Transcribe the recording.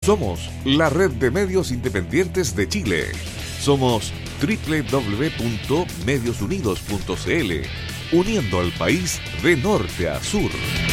Somos la red de medios independientes de Chile. Somos www.mediosunidos.cl, uniendo al país de norte a sur.